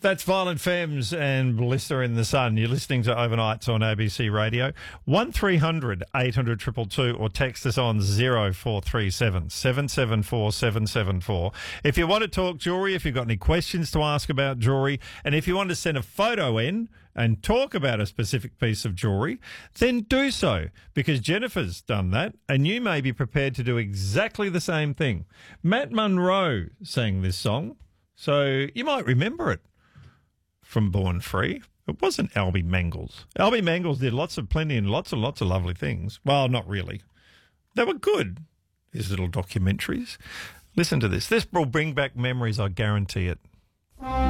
That's Violent Femmes and Blister in the Sun. You're listening to Overnights on ABC Radio. 1300 800 222 or text us on 0437 774 774. If you want to talk jewellery, if you've got any questions to ask about jewellery, and if you want to send a photo in and talk about a specific piece of jewellery, then do so, because Jennifer's done that, and you may be prepared to do exactly the same thing. Matt Monro sang this song, so you might remember it from Born Free. It wasn't Albie Mangles. Albie Mangles did lots of lovely things. Well, not really. They were good, his little documentaries. Listen to this. This will bring back memories, I guarantee it.